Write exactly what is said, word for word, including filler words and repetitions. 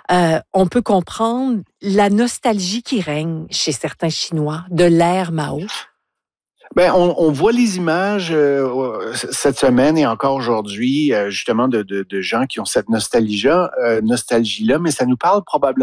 euh, on peut comprendre la nostalgie qui règne chez certains Chinois de l'ère Mao? Ben, on, on voit les images euh, cette semaine et encore aujourd'hui, euh, justement, de, de, de gens qui ont cette nostalgie-là, euh, nostalgie-là, mais ça nous parle probablement